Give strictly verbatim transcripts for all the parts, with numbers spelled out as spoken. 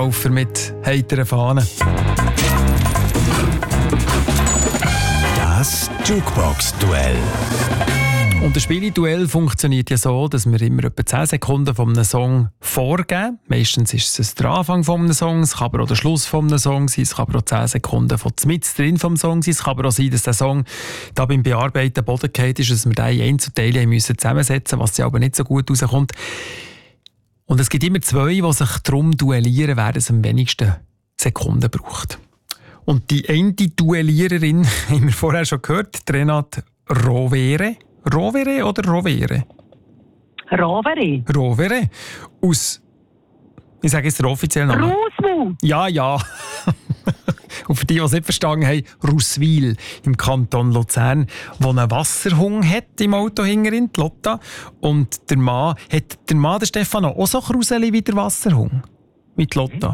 Laufer mit heiteren Fahnen. Das Jukebox-Duell. Und das Spielduell funktioniert ja so, dass wir immer etwa zehn Sekunden von einem Song vorgeben. Meistens ist es der Anfang von einem Song, es kann aber auch der Schluss von einem Song sein, es kann aber auch zehn Sekunden von mitten drin vom Song sein. Es kann aber auch sein, dass der Song da beim Bearbeiten Boden gefallen ist, dass wir den in Einzelteile müssen zusammensetzen müssen, was ja aber nicht so gut rauskommt. Und es gibt immer zwei, die sich darum duellieren, wer es am wenigsten Sekunden braucht. Und die eine Duelliererin haben wir vorher schon gehört, die Renate Rovere. Rovere oder Rovere? Rovere. Rovere. Aus, ich sage jetzt den offiziellen Namen. Rusmu. Ja, ja. Und für die, die es nicht verstanden haben, Russwil im Kanton Luzern, wo einen Wasserhung hat im Auto hinterin, die Lotta. Und der Mann, hat der Mann, der Stefano, auch so Kruseli wie der Wasserhung? Mit Lotta?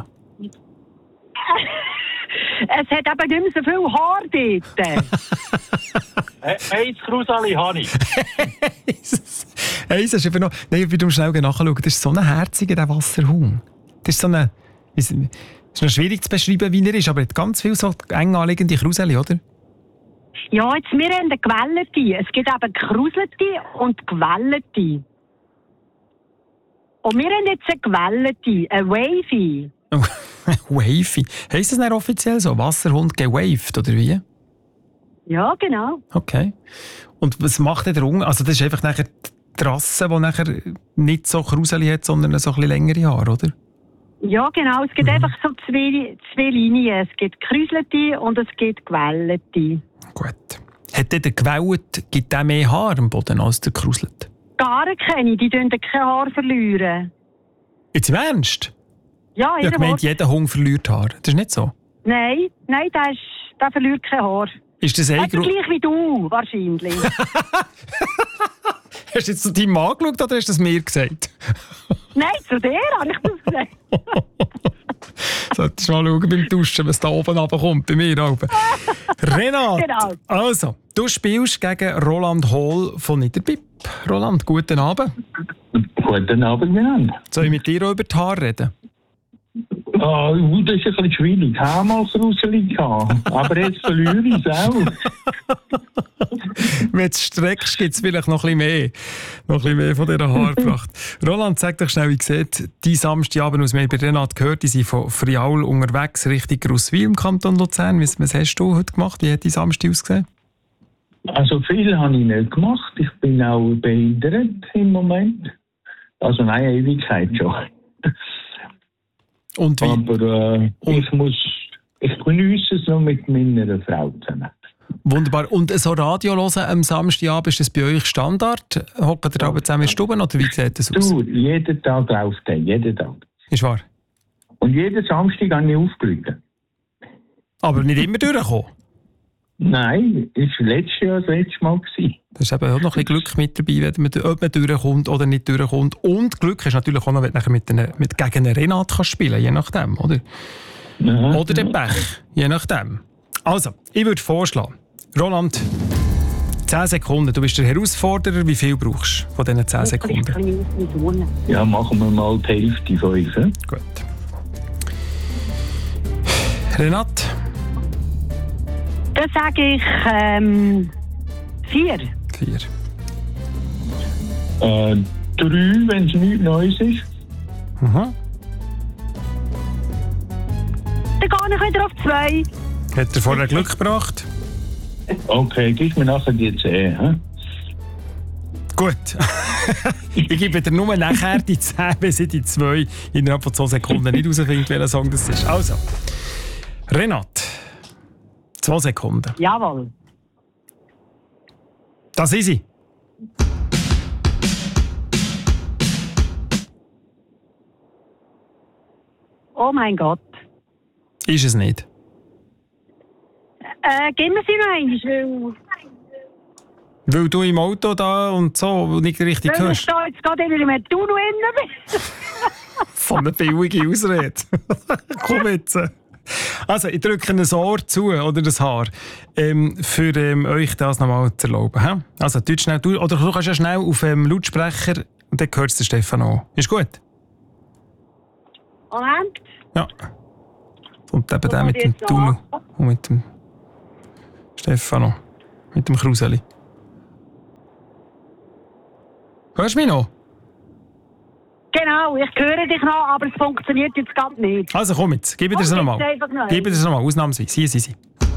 Es hat eben nicht mehr so viel Haar dort. Eins Kruseli habe ich. Eins ist einfach noch... Nein, ich will schnell nachschauen. Das ist so ein herziger, der Wasserhung. Das ist so eine... Es ist noch schwierig zu beschreiben, wie er ist, aber er hat ganz viele so eng anliegende Kruseli, oder? Ja, jetzt, wir haben eine Gewellete. Es gibt eben Kruselte und Gewellete. Und wir haben jetzt eine Gewellete, eine Wavy. Wavy. Heisst das nicht offiziell so? Wasserhund gewaved, oder wie? Ja, genau. Okay. Und was macht der Unge? Also das ist einfach nachher die Rasse, die nachher nicht so Kruseli hat, sondern so ein bisschen längere Haare, oder? Ja, genau. Es gibt mhm. einfach so zwei, zwei Linien. Es gibt Kruselte und es gibt Gewellete. Gut. Hat der Gewellt, gibt der mehr Haar am Boden als der Kruselt? Gar keine. Die tun kein Haar verlieren. Jetzt im Ernst? Ja, ich habe gemeint, jeder Hund verliert Haar. Das ist nicht so? Nein, nein, der, ist, der verliert kein Haar. Ist das also gleich wie du, wahrscheinlich. Hast du jetzt zu deinem Mann geschaut oder hast du das mir gesagt? Nein, zu dir habe ich das gesagt. Solltest du mal schauen beim Duschen, was da oben runterkommt, bei mir oben. Renate, genau. Also, du spielst gegen Roland Hall von Niederbipp. Roland, guten Abend. Guten Abend, miteinander. Soll ich mit dir auch über die Haare reden? Oh, das ist ein bisschen schwierig. Ich habe mal Kruseli gehabt, aber jetzt verliere ich es auch. Wenn du es streckst, gibt es vielleicht noch ein bisschen mehr. Noch ein bisschen mehr von dieser Haarpracht. Roland, sag doch schnell, wie sieht dein Samstagabend aus? Wir haben bei Renate gehört, die sind von Friaul unterwegs Richtung Russwil im Kanton Luzern. Was, was hast du heute gemacht? Wie hat dein Samstag ausgesehen? Also viel habe ich nicht gemacht. Ich bin auch behindert im Moment. Also eine Ewigkeit schon. Und wie? Aber äh, und? ich muss, ich genieße es noch mit meiner Frau zusammen. Wunderbar. Und so Radio hören am Samstagabend, ist das bei euch Standard? Hocken ihr da ja. zusammen in Stuben oder wie sieht das aus? Du, jeden Tag läuft der, jeden Tag. Ist wahr? Und jeden Samstag habe ich aufgelegt. Aber nicht immer durchgekommen? Nein, das war letztes Jahr das letzte Mal. Da ist eben auch noch ein bisschen Glück mit dabei, wenn man, ob man durchkommt oder nicht durchkommt. Und Glück ist natürlich auch noch, wenn du mit eine, mit gegen einen Renat kannst spielen, je nachdem, oder? Ja. Oder den Pech, je nachdem. Also, ich würde vorschlagen, Roland, zehn Sekunden, du bist der Herausforderer, wie viel brauchst du von diesen zehn Sekunden? Ja, machen wir mal die Hälfte von uns. He? Gut. Renat? Dann sage ich ähm, vier. Vier. Äh, drei, wenn es nichts Neues ist. Mhm. Dann gehe ich wieder auf zwei. Hat er vorher Glück gebracht? Okay, gib mir nachher die zehn. He? Gut. Ich gebe dir nur nachher die zehn, bis ich die zwei innerhalb von zwei Sekunden nicht herausfinde, welcher Song das ist. Also, Renat. Zwei Sekunden. Jawohl. Das ist sie. Oh mein Gott. Ist es nicht? Äh, gib mir sie noch einmal, weil... Weil du im Auto da und so nicht richtig weil hörst. ich da jetzt gerade in einem Tunnel drin bin. So eine billige Ausrede. Komm jetzt. Also, ich drücke ein Ohr zu, oder das Haar, ähm, für ähm, euch das nochmal zu erlauben. He? Also, du schnell, du, oder du kannst ja schnell auf ähm, Lautsprecher und dann hört es der Stefan an. Ist gut? Moment. Ja. Und eben der Wo mit dem jetzt Tunnel an? und mit dem Stefano, mit dem Kruseli. Hörst du mich noch? Genau, ich höre dich noch, aber es funktioniert jetzt gerade nicht. Also komm jetzt, gib dir das Komm, nochmal. jetzt einfach noch Gib dir das nochmal, ausnahmsweise. Hier sind sie.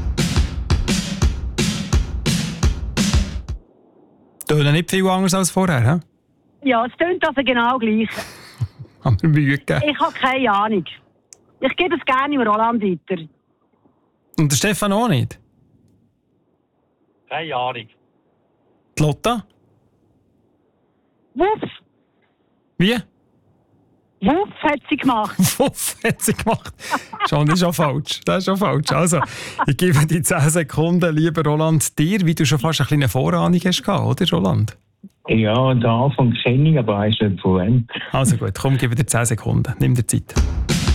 Tönen nicht viel anders als vorher, hä? Ja, es tönt also genau gleich. Haben wir Mühe gegeben. Ich habe keine Ahnung. Ich gebe es gerne im Roland weiter. Und der Stefan auch nicht? Keine Ahnung. Die Lotta? Wuff, Wie? Wuff hat sie gemacht. Wuff hat sie gemacht. Schon, das ist schon falsch. Das ist schon falsch. Also, ich gebe die zehn Sekunden, lieber Roland, dir, wie du schon fast eine kleine Vorahnung hast gehabt, oder Roland? Ja, den Anfang kenne ich, aber weiss nicht von wem. Also gut, komm, gebe dir zehn Sekunden. Nimm dir Zeit.